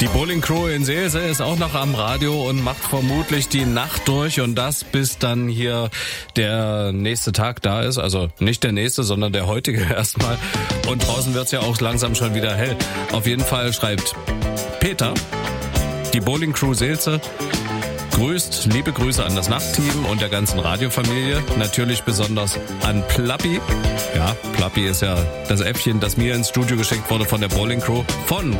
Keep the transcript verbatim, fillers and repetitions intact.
Die Bowling Crew in Seelse ist auch noch am Radio und macht vermutlich die Nacht durch und das bis dann hier der nächste Tag da ist. Also nicht der nächste, sondern der heutige erstmal. Und draußen wird's ja auch langsam schon wieder hell. Auf jeden Fall schreibt Peter, die Bowling Crew Seelze, grüßt, liebe Grüße an das Nachtteam und der ganzen Radiofamilie. Natürlich besonders an Plappi. Ja, Plappi ist ja das Äffchen, das mir ins Studio geschenkt wurde von der Bowling Crew. Von